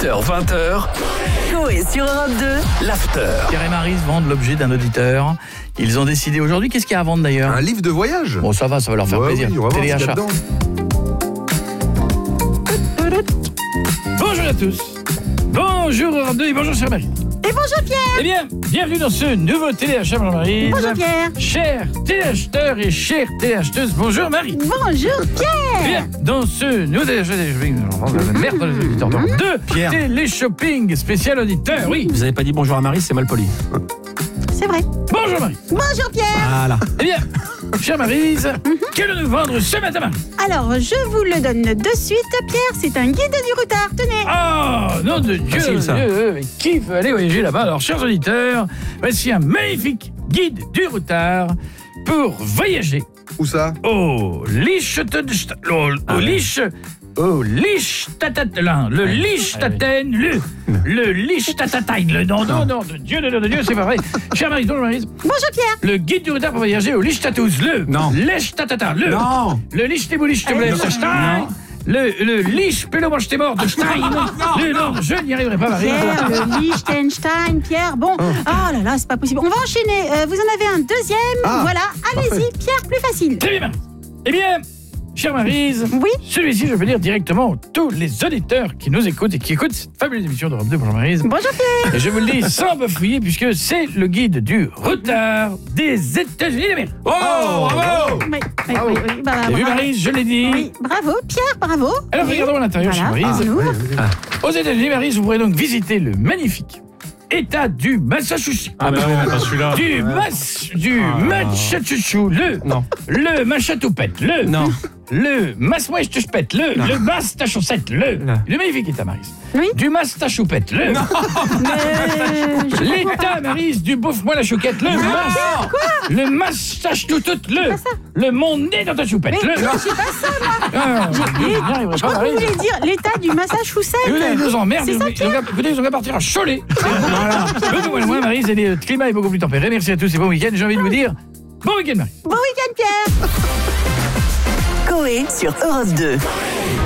18h-20h, Coé sur Europe 2, l'after. Pierre et Maryse vendent l'objet d'un auditeur. Ils ont décidé aujourd'hui, qu'est-ce qu'il y a à vendre d'ailleurs ? Un livre de voyage. Bon, ça va leur faire plaisir. Oui, on va voir ce qu'il y a Téléachat. dedans. Bonjour à tous. Bonjour Europe 2 et bonjour chère Maryse. Et bonjour Pierre. Eh bien, bienvenue dans ce nouveau téléachat, bonjour Maryse. Bonjour Pierre. Chers téléacheteurs et chères téléacheteuses, bonjour Marie. Bonjour Pierre. Bien, dans ce nouveau téléachat, merde dans les auditeurs. Donc, deux Pierre. télé-shopping spécial auditeur, oui. Vous avez pas dit bonjour à Marie, c'est mal poli. C'est vrai. Bonjour Marie. Bonjour Pierre. Voilà. Eh bien, chère Maryse, qu'allons-nous vendre ce matin, Marie ? Alors, je vous le donne de suite, Pierre. C'est un guide du routard. Tenez. Oh, nom de Dieu, Facile, ça. mais qui veut aller voyager là-bas ? Alors, chers auditeurs, voici un magnifique guide du routard pour voyager Où ça? au Liechtenstein, au Liechtenstein, le Liechtenstein, le Liechtenstein, le nom de Dieu, c'est pas vrai. Chère Maryse, bonjour Maryse. Bonjour Pierre. Le guide du routard pour voyager au Liechtenstein, Non. Liechtenstein, Non. le Liechtenstein, le Liechtenstein de Stein, non, je n'y arriverai pas, Maryse. Pierre, le Liechtenstein, Pierre. Bon, oh là là, c'est pas possible. On va enchaîner. Vous en avez un deuxième. Voilà, allez-y, Pierre, plus facile. Très bien, Maryse. Eh bien, chère Maryse, Oui. celui-ci, je peux dire directement à tous les auditeurs qui nous écoutent et qui écoutent cette fabuleuse émission d'Europe 2. Bonjour Maryse. Bonjour Pierre. Et je vous le dis sans bafouiller, puisque c'est le guide du routard des États-Unis d'Amérique. Oh, bravo. Oui, bah, T'as vu, bravo. Maryse, je l'ai dit. Oui, bravo, Pierre, bravo. Alors, Oui. regardons à l'intérieur, Voilà, chère Maryse. on ouvre. Aux États-Unis, Maryse, vous pourrez donc visiter le magnifique État du Massachusetts. Ah, mais oui, mais pas celui-là. Du Massachusetts, le Machatoupette, le Massachusetts, le Massachusetts, le magnifique État, Maryse. Oui. Du Massachusetts, l'État, Maryse, du bouffe-moi la chouquette, le Massachusetts, le monde né dans ta choupette, Mais c'est pas ça, moi. Je crois que vous voulez dire l'état du Massachusetts. Ils nous emmerdent. C'est ça, Pierre. Écoutez, ils ont qu'à partir à Cholet. Voilà. Moi, Maryse, et le climat est beaucoup plus tempéré. Merci à tous et bon week-end. J'ai envie de vous dire bon week-end, Marie. Bon week-end, Pierre. Coé sur Europe 2.